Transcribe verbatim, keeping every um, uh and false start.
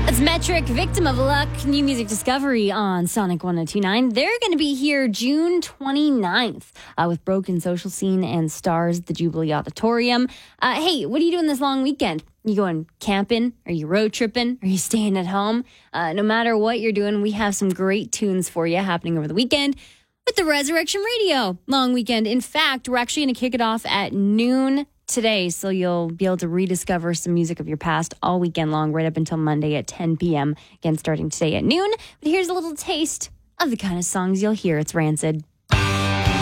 It's Metric, Victim of Luck, new music discovery on Sonic one oh two point nine. They're going to be here June twenty-ninth uh, with Broken Social Scene and Stars at the Jubilee Auditorium. Uh, hey, what are you doing this long weekend? You going camping? Are you road tripping? Are you staying at home? Uh, no matter what you're doing, we have some great tunes for you happening over the weekend with the Resurrection Radio long weekend. In fact, we're actually going to kick it off at noon today, so you'll be able to rediscover some music of your past all weekend long, right up until Monday at ten p.m. Again, starting today at noon. But here's a little taste of the kind of songs you'll hear. It's Rancid.